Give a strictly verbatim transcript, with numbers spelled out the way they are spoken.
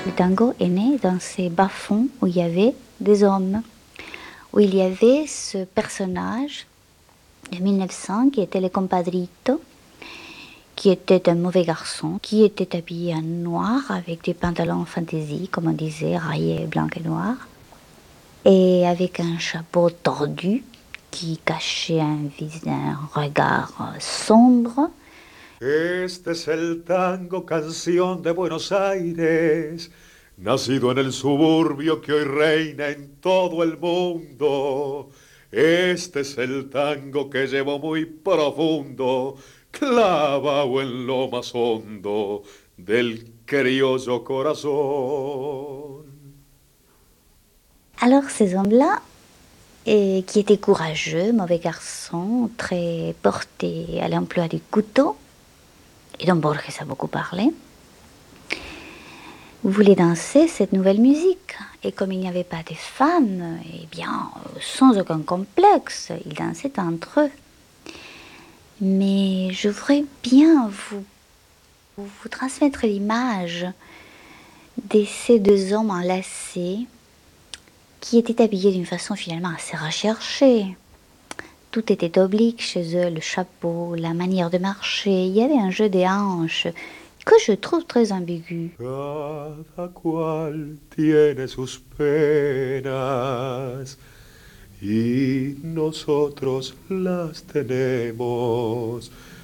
Le tango est né dans ces bas-fonds où il y avait des hommes, où il y avait ce personnage de mille neuf cents qui était le compadrito, qui était un mauvais garçon, qui était habillé en noir avec des pantalons fantaisie, comme on disait, rayés blanc et noir, et avec un chapeau tordu qui cachait un, vis- un regard sombre. Este es el tango, canción de Buenos Aires, nacido en el suburbio que hoy reina en todo el mundo. Este es el tango que llevo muy profundo, clavado en lo más hondo del criollo corazón. Alors ces hommes-là, et qui étaient courageux, mauvais garçons, très portés à l'emploi du couteau, et dont Borges a beaucoup parlé, voulaient danser cette nouvelle musique. Et comme il n'y avait pas de femmes, eh bien, sans aucun complexe, ils dansaient entre eux. Mais je voudrais bien vous, vous transmettre l'image de ces deux hommes enlacés qui étaient habillés d'une façon finalement assez recherchée. Tout était oblique chez eux, le chapeau, la manière de marcher. Il y avait un jeu des hanches que je trouve très ambigu. Cada cual tiene sus penas y nosotros las tenemos.